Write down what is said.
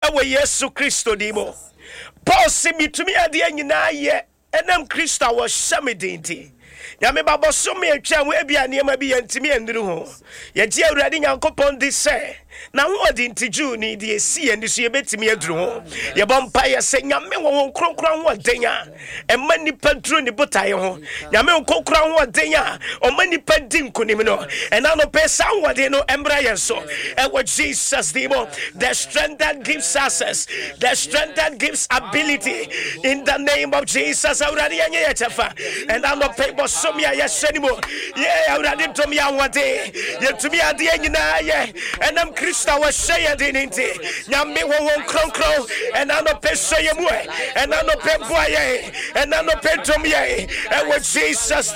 ɛwɔ Yesu Kristo dimo. Paul se mitumi ade nyina ye enam Kristo a wɔhyɛ me dinti. Nyame babo so me atwa wo ebia niema bi yantimi anduru ho. Ye gye Awurade Nyankopɔn di se na wo odi ntiju ni de esi ani so ye betimi aduru ho. Ye bompa ye se nyame wo kronkron ho denya. Emma nipa duru ni botaye ho. Nyame wo kronkron ho denya. Omma nipa di nkonim no. Ena no pesa wo de no embra ye so. Ewo Jesus dimo. The strength that gives access, the strength that gives ability in the name of Jesus. Awurade anye ye chefa. Ena no pe so me ayesenimo. Ye Awurade to me anwade. Ye to me ade nyina ye. Enam Kristo wa sheye dinti. Nyame wo kronkron ena no pe so ye mu. Ena no pe boye. Ena no pe tom ye. Ewo Jesus